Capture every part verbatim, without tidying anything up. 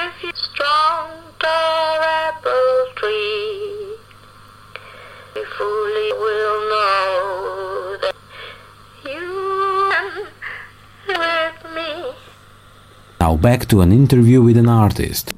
if you strong tall apple tree, you fully will know that you are with me. Now back to an interview with an artist.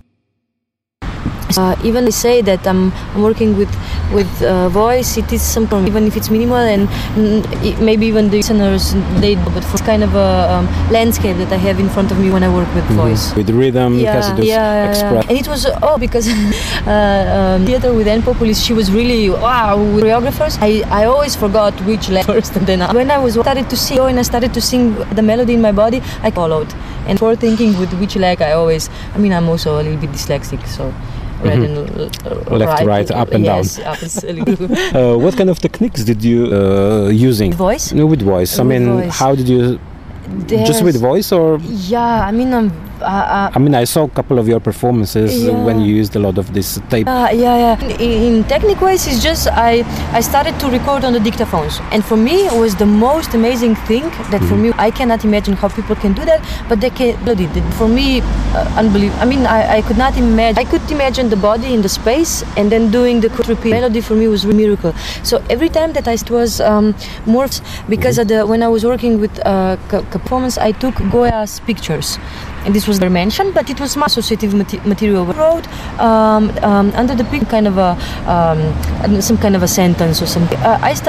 Uh, even I say that I'm, I'm working with with uh, voice, it is some even if it's minimal, and mm, maybe even the listeners they but for kind of a um, landscape that I have in front of me when I work with mm-hmm. voice. With rhythm, yeah, it has to yeah, express. Yeah. And it was oh because uh, um, theater with Anne Populis, she was really wow with choreographers. I, I always forgot which leg first, and then when I was started to sing and I started to sing the melody in my body, I followed. And for thinking with which leg, I always I mean I'm also a little bit dyslexic, so. Red mm-hmm. and uh, left, right, right, up and yes, down. Yes, uh, what kind of techniques did you uh, using? With voice? No, with voice. I with mean, voice. How did you? There's, just with voice, or? Yeah, I mean, I'm. Uh, uh, I mean, I saw a couple of your performances yeah. when you used a lot of this tape. Uh, yeah, yeah. In, in technique wise, it's just I I started to record on the dictaphones, and for me it was the most amazing thing that mm-hmm. for me I cannot imagine how people can do that, but they can do it. For me, uh, unbelievable. I mean, I, I could not imagine. I could imagine the body in the space, and then doing the repeat melody for me was a miracle. So every time that I it was um, more because mm-hmm. of the when I was working with uh, performance, I took Goya's pictures. And this was their mention, but it was my associative mati- material. I wrote um, um, under the big kind of a um, some kind of a sentence or something. Uh, I started